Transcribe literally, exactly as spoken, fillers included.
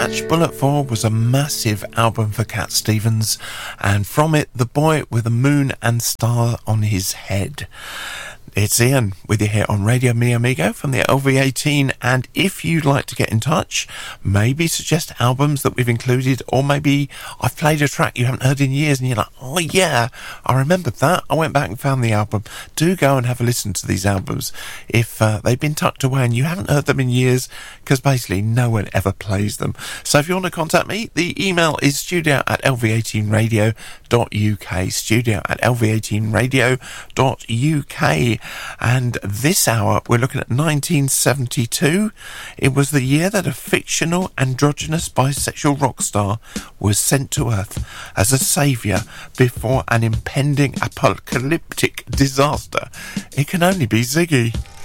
Match Bullet four was a massive album for Cat Stevens, and from it, The Boy with the Moon and Star on His Head. It's Ian with you here on Radio Mi Amigo from the L V eighteen, and if you'd like to get in touch, maybe suggest albums that we've included, or maybe I've played a track you haven't heard in years and you're like, oh yeah, I remembered that, I went back and found the album. Do go and have a listen to these albums if uh, they've been tucked away and you haven't heard them in years, because basically no one ever plays them. So if you want to contact me, the email is studio at l v eighteen radio dot u k, studio at l v eighteen radio dot u k. And this hour we're looking at nineteen seventy-two. It was the year that a fictional androgynous bisexual rock star was sent to Earth as a saviour before an impending apocalyptic disaster. It can only be Ziggy.